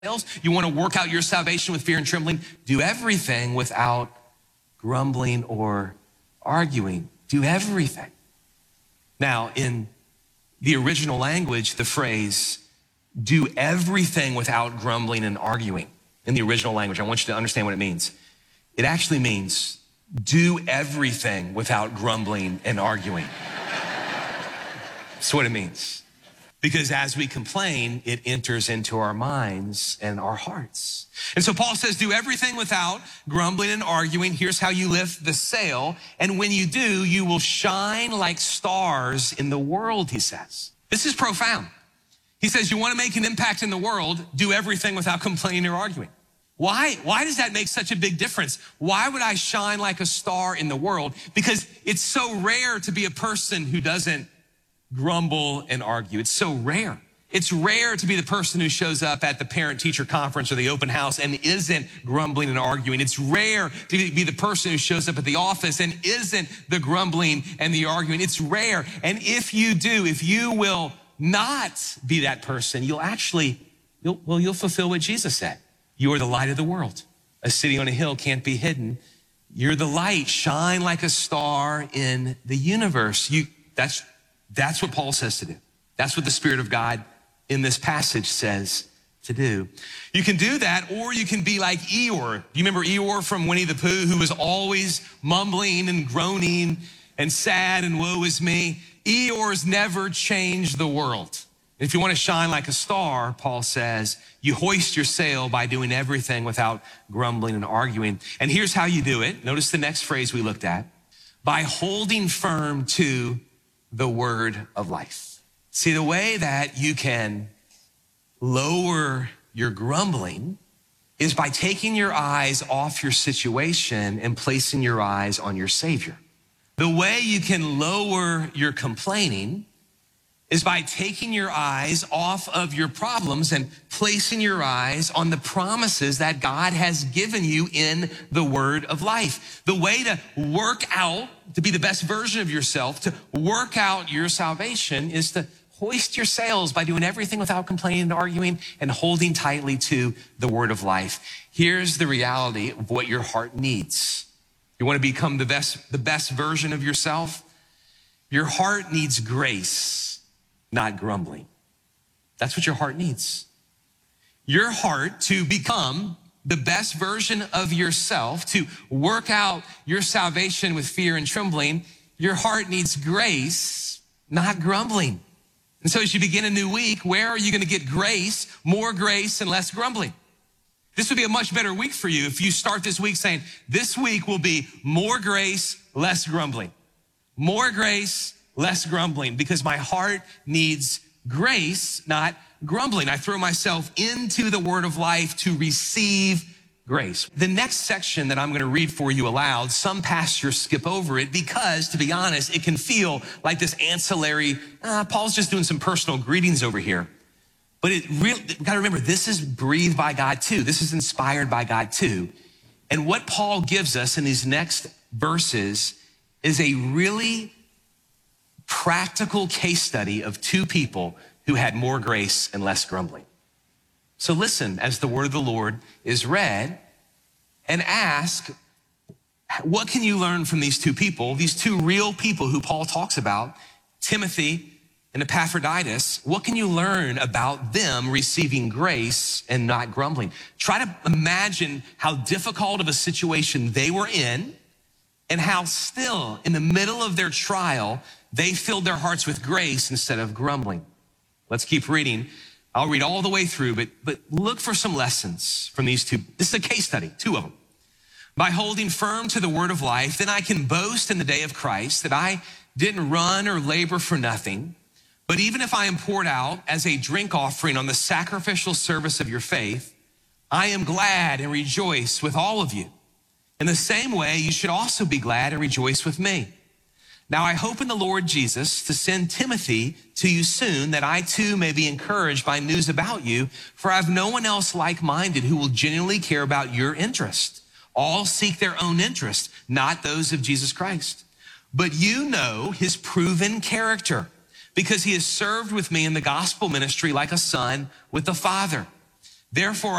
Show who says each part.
Speaker 1: You want to work out your salvation with fear and trembling? Do everything without grumbling or arguing. Do everything. Now, in the original language, the phrase, do everything without grumbling and arguing, in the original language, I want you to understand what it means. It actually means do everything without grumbling and arguing. That's what it means. Because as we complain, it enters into our minds and our hearts. And so Paul says, do everything without grumbling and arguing. Here's how you lift the sail. And when you do, you will shine like stars in the world, he says. This is profound. He says, you want to make an impact in the world, do everything without complaining or arguing. Why does that make such a big difference? Why would I shine like a star in the world? Because it's so rare to be a person who doesn't grumble and argue. It's so rare. It's rare to be the person who shows up at the parent-teacher conference or the open house and isn't grumbling and arguing. It's rare to be the person who shows up at the office and isn't the grumbling and the arguing. It's rare. And if you will not be that person, you'll fulfill what Jesus said. You are the light of the world. A city on a hill can't be hidden. You're the light. Shine like a star in the universe. That's what Paul says to do. That's what the Spirit of God in this passage says to do. You can do that, or you can be like Eeyore. You remember Eeyore from Winnie the Pooh, who was always mumbling and groaning and sad and woe is me? Eeyore's never changed the world. If you want to shine like a star, Paul says, you hoist your sail by doing everything without grumbling and arguing. And here's how you do it. Notice the next phrase we looked at. By holding firm to the word of life. See, the way that you can lower your grumbling is by taking your eyes off your situation and placing your eyes on your Savior. The way you can lower your complaining is by taking your eyes off of your problems and placing your eyes on the promises that God has given you in the word of life. The way to work out, to be the best version of yourself, to work out your salvation is to hoist your sails by doing everything without complaining and arguing and holding tightly to the word of life. Here's the reality of what your heart needs. You want to become the best version of yourself? Your heart needs grace, not grumbling. That's what your heart needs. Your heart, to become the best version of yourself, to work out your salvation with fear and trembling, your heart needs grace, not grumbling. And so as you begin a new week, where are you going to get grace, more grace and less grumbling? This would be a much better week for you if you start this week saying, this week will be more grace, less grumbling. More grace, less grumbling, because my heart needs grace, not grumbling. I throw myself into the word of life to receive grace. The next section that I'm going to read for you aloud, some pastors skip over it because, to be honest, it can feel like this ancillary, Paul's just doing some personal greetings over here. But it really, got to remember, this is breathed by God too. This is inspired by God too. And what Paul gives us in these next verses is a really practical case study of two people who had more grace and less grumbling. So listen as the word of the Lord is read and ask, what can you learn from these two people, these two real people who Paul talks about, Timothy and Epaphroditus? What can you learn about them receiving grace and not grumbling? Try to imagine how difficult of a situation they were in and how still in the middle of their trial, they filled their hearts with grace instead of grumbling. Let's keep reading. I'll read all the way through, but look for some lessons from these two. This is a case study, two of them. By holding firm to the word of life, then I can boast in the day of Christ that I didn't run or labor for nothing. But even if I am poured out as a drink offering on the sacrificial service of your faith, I am glad and rejoice with all of you. In the same way, you should also be glad and rejoice with me. Now I hope in the Lord Jesus to send Timothy to you soon, that I too may be encouraged by news about you, for I have no one else like-minded who will genuinely care about your interest. All seek their own interest, not those of Jesus Christ. But you know his proven character, because he has served with me in the gospel ministry like a son with the Father. Therefore,